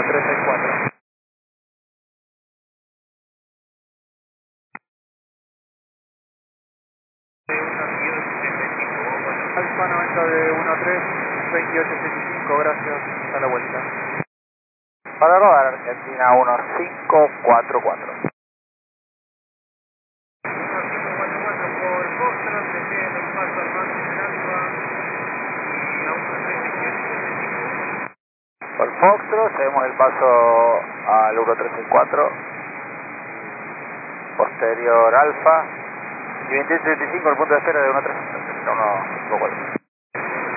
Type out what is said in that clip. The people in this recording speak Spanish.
1364. Alfa 90 de 132875, gracias, a la vuelta. Para rodar Argentina 1544. 1544 por Foxtrot, se piden el paso al máximo en Alfa y a 1375. Por Foxtrot, seguimos el paso al 1364. Posterior Alfa. Y 2875 el punto de espera de 1354.